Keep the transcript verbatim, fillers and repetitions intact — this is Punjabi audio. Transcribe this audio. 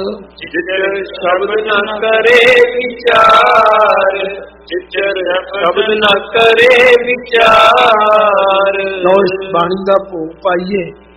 ਜਿਚਰ ਸ਼ਬਦ ਨ ਕਰੇ ਵਿਚਾਰ, ਜਿਚਰ ਸ਼ਬਦ ਨ ਕਰੇ ਵਿਚਾਰ। ਲੋ ਇਸ ਬਾਣੀ ਦਾ ਭੋਗ ਪਾਈਏ।